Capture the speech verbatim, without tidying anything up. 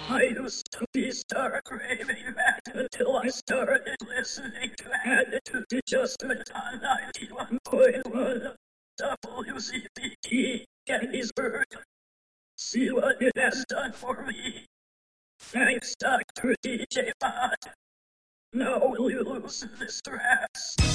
I used to be stark raving mad until I started listening to Attitude Adjustment on ninety-one point one W C B T Gettysburg. See what it has done for me. Thanks, Doctor D J Bot. Now will you loosen this dress?